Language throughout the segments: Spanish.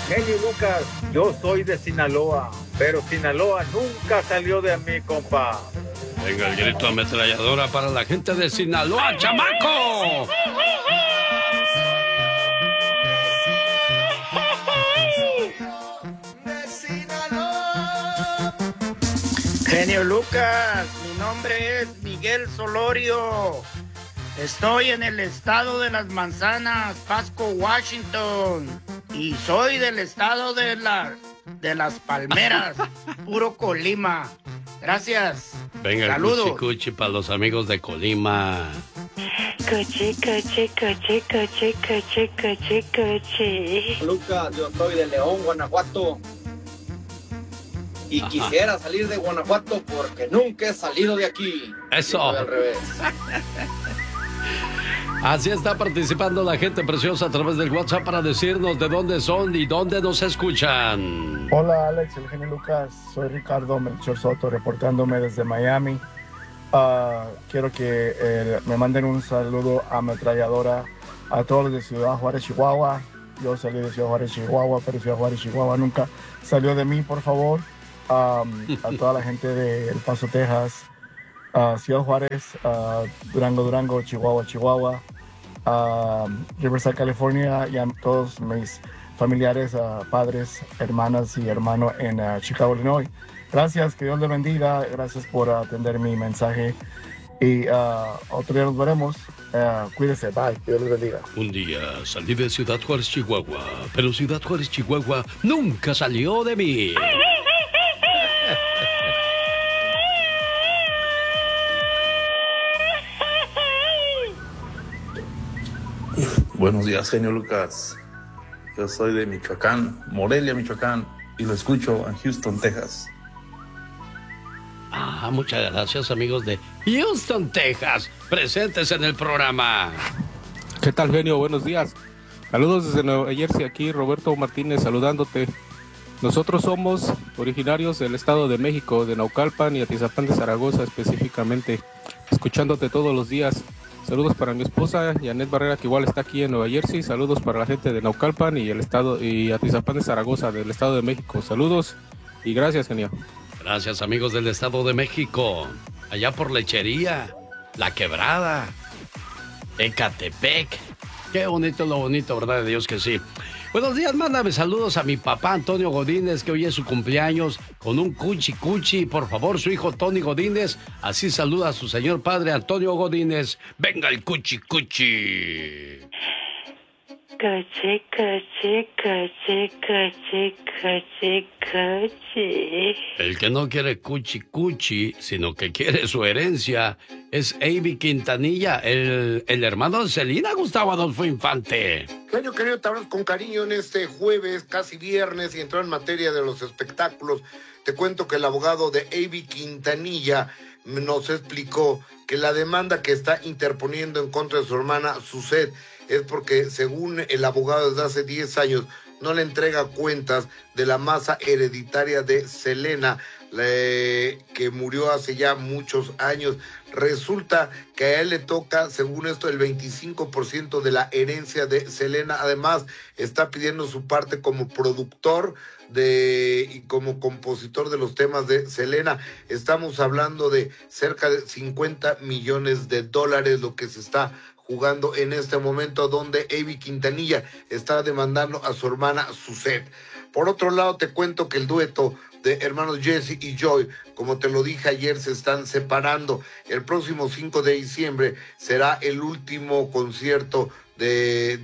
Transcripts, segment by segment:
Genio Lucas, yo soy de Sinaloa, pero Sinaloa nunca salió de mí, compa. Venga, el grito ametralladora para la gente de Sinaloa, chamaco. Genio Lucas, mi nombre es Miguel Solorio. Estoy en el estado de las manzanas, Pasco, Washington. Y soy del estado de las palmeras, puro Colima. Gracias. Venga, saludos. el cuchi para los amigos de Colima. Cuchi. Lucas, yo soy de León, Guanajuato. Y quisiera salir de Guanajuato porque nunca he salido de aquí. Eso. Al revés. Así está participando la gente preciosa a través del WhatsApp para decirnos de dónde son y dónde nos escuchan. Hola Alex, el genio Lucas, soy Ricardo Melchor Soto reportándome desde Miami. Quiero que me manden un saludo ametralladora a todos los de Ciudad Juárez, Chihuahua. Yo salí de Ciudad Juárez, Chihuahua, pero Ciudad Juárez, Chihuahua nunca salió de mí, por favor. A toda la gente de El Paso, Texas, Ciudad Juárez, Durango, Chihuahua, Riverside, California, y a todos mis familiares, padres, hermanas y hermanos en Chicago, Illinois. Gracias, que Dios le bendiga, gracias por atender mi mensaje y otro día nos veremos. Cuídese, bye, que Dios les bendiga. Un día salí de Ciudad Juárez, Chihuahua, pero Ciudad Juárez, Chihuahua nunca salió de mí. Buenos días, genio Lucas. Yo soy de Michoacán, Morelia, Michoacán, y lo escucho en Houston, Texas. Muchas gracias, amigos de Houston, Texas, presentes en el programa. ¿Qué tal, genio? Buenos días. Saludos desde Nueva Jersey, aquí Roberto Martínez saludándote. Nosotros somos originarios del Estado de México, de Naucalpan y Atizapán de Zaragoza específicamente, escuchándote todos los días. Saludos para mi esposa, Janet Barrera, que igual está aquí en Nueva Jersey. Saludos para la gente de Naucalpan y Atizapán de Zaragoza, del Estado de México. Saludos y gracias, genio. Gracias, amigos del Estado de México. Allá por Lechería, La Quebrada, Ecatepec. Qué bonito lo bonito, ¿verdad? De Dios que sí. Buenos días, mándame saludos a mi papá Antonio Godínez, que hoy es su cumpleaños, con un cuchi. Por favor, su hijo Tony Godínez, así saluda a su señor padre Antonio Godínez. Venga el cuchi. El que no quiere cuchi, sino que quiere su herencia, es Avi Quintanilla, el hermano de Celina, Gustavo Adolfo Infante. Genio querido, te hablo con cariño en este jueves, casi viernes, y entrar en materia de los espectáculos. Te cuento que el abogado de Avi Quintanilla nos explicó que la demanda que está interponiendo en contra de su hermana Suzette es porque, según el abogado, desde hace 10 años no le entrega cuentas de la masa hereditaria de Selena, que murió hace ya muchos años. Resulta que a él le toca, según esto, el 25% de la herencia de Selena. Además, está pidiendo su parte como productor y como compositor de los temas de Selena. Estamos hablando de cerca de $50 millones, lo que se está jugando en este momento, donde Avi Quintanilla está demandando a su hermana Suzette. Por otro lado, te cuento que el dueto de hermanos Jesse y Joy, como te lo dije ayer, se están separando. El próximo 5 de diciembre será el último concierto de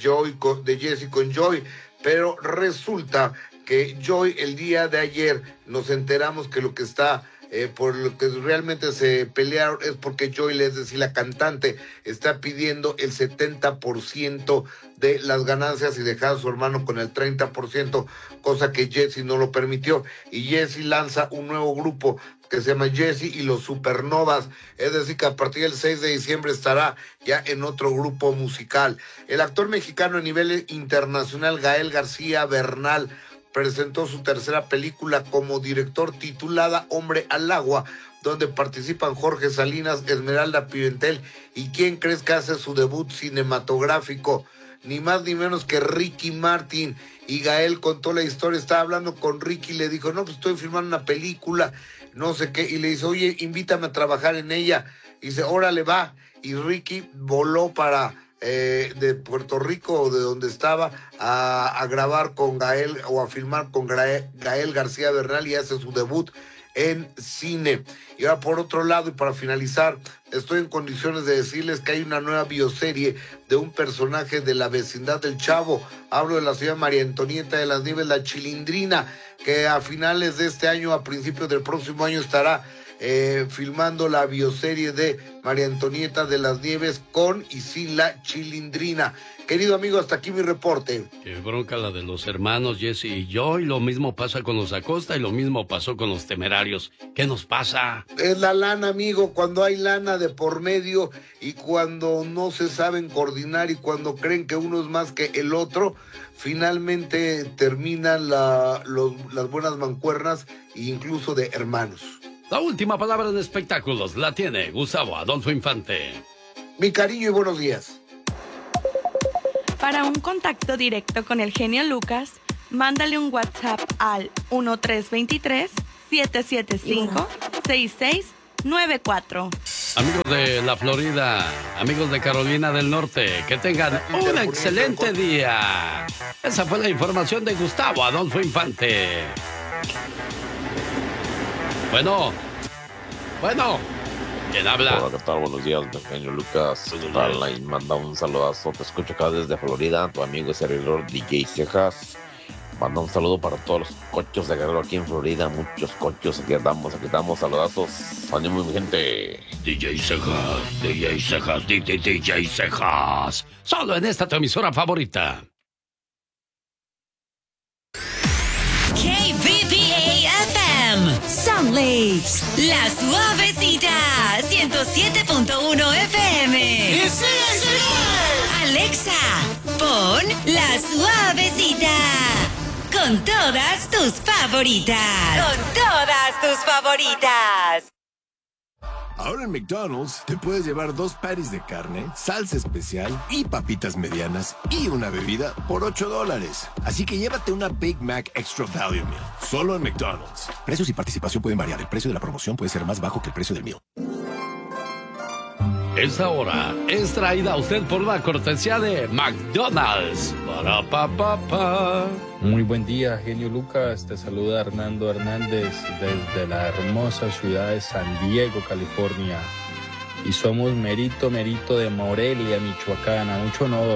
Jesse con Joy, pero resulta que Joy, el día de ayer nos enteramos que lo que está por lo que realmente se pelearon es porque Joy, es decir, la cantante, está pidiendo el 70% de las ganancias y dejar a su hermano con el 30%, cosa que Jesse no lo permitió. Y Jesse lanza un nuevo grupo que se llama Jesse y los Supernovas, es decir, que a partir del 6 de diciembre estará ya en otro grupo musical. El actor mexicano a nivel internacional, Gael García Bernal, presentó su tercera película como director, titulada Hombre al Agua, donde participan Jorge Salinas, Esmeralda Pimentel y ¿quién crees que hace su debut cinematográfico? ni más ni menos que Ricky Martin. Y Gael contó la historia, estaba hablando con Ricky y le dijo, no, pues estoy filmando una película, no sé qué, y le dice, oye, invítame a trabajar en ella. Y dice, órale, va. Y Ricky voló para de Puerto Rico o de donde estaba a grabar con Gael o a filmar con Gael García Bernal y hace su debut en cine. Y ahora, por otro lado, y para finalizar, estoy en condiciones de decirles que hay una nueva bioserie de un personaje de la vecindad del Chavo. Hablo de la señora María Antonieta de las Nieves, la Chilindrina, que a finales de este año, a principios del próximo año, estará filmando la bioserie de María Antonieta de las Nieves con y sin la Chilindrina. Querido amigo, hasta aquí mi reporte. Qué bronca la de los hermanos Jesse y yo, y lo mismo pasa con los Acosta y lo mismo pasó con los Temerarios. ¿Qué nos pasa? Es la lana, amigo, cuando hay lana de por medio y cuando no se saben coordinar y cuando creen que uno es más que el otro, finalmente terminan las buenas mancuernas e incluso de hermanos. La última palabra en espectáculos la tiene Gustavo Adolfo Infante. Mi cariño y buenos días. Para un contacto directo con el genio Lucas, mándale un WhatsApp al 1323-775-6694. Amigos de la Florida, amigos de Carolina del Norte, que tengan un excelente día. Esa fue la información de Gustavo Adolfo Infante. Bueno, ¿quién habla? Hola, ¿qué tal? Buenos días, genio Lucas. Y manda un saludazo. Te escucho acá desde Florida, tu amigo y servidor DJ Cejas. Manda un saludo para todos los cochos de Guerrero aquí en Florida. Muchos cochos, aquí damos saludazos. Ánimo, mi gente. DJ Cejas, DJ Cejas, DJ Cejas. Solo en esta tu emisora favorita. KBBA-FM, Sound Lakes, La Suavecita, 107.1 FM. Alexa, pon La Suavecita. Con todas tus favoritas. Ahora en McDonald's te puedes llevar 2 patties de carne, salsa especial y papitas medianas y una bebida por $8. Así que llévate una Big Mac Extra Value Meal. Solo en McDonald's. Precios y participación pueden variar. El precio de la promoción puede ser más bajo que el precio del meal. Esta hora es traída a usted por la cortesía de McDonald's. Muy buen día, genio Lucas. Te saluda Hernando Hernández desde la hermosa ciudad de San Diego, California. Y somos merito de Morelia, Michoacán. A mucho honor.